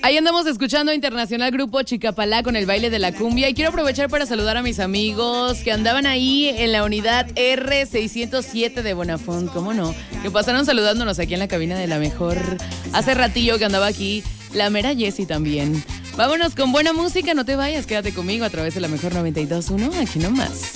Ahí andamos escuchando Internacional Grupo Chicapalá con el baile de la cumbia. Y quiero aprovechar para saludar a mis amigos que andaban ahí en la unidad R607 de Bonafont, ¿cómo no? Que pasaron saludándonos aquí en la cabina de La Mejor. Hace ratillo que andaba aquí la mera Jessie también. Vámonos con buena música, no te vayas, quédate conmigo a través de La Mejor 92.1, aquí nomás.